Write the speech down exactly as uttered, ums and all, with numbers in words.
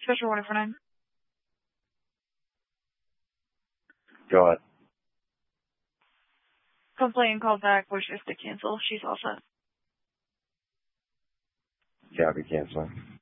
Special order for nine. Go ahead. Complaint called back, wishes to cancel. She's all set. Copy, canceling.